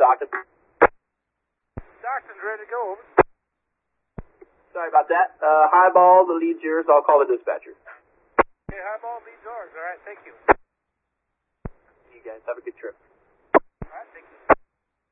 Stockton. Stockton's ready to go, over. Sorry about that. Highball, the lead's yours. I'll call the dispatcher. Okay, highball leads ours. All right, thank you. You guys have a good trip.